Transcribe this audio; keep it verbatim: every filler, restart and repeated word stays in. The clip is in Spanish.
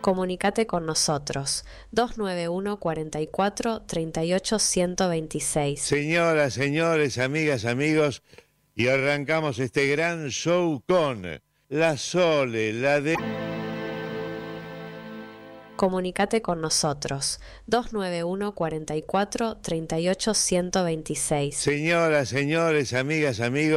Comunicate con nosotros. dos nueve uno, cuatro cuatro, tres ocho, uno dos seis. Señoras, señores, amigas, amigos, y arrancamos este gran show con la Sole, la de... Comunicate con nosotros. dos nueve uno, cuatro cuatro, tres ocho, uno dos seis. Señoras, señores, amigas, amigos,